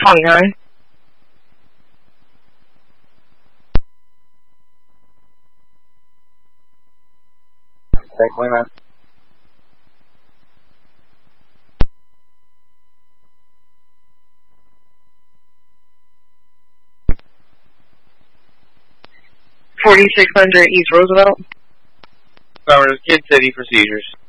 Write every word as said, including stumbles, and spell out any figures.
twenty-nine. Take women. forty-six hundred East Roosevelt. Summers, Kid City for seizures.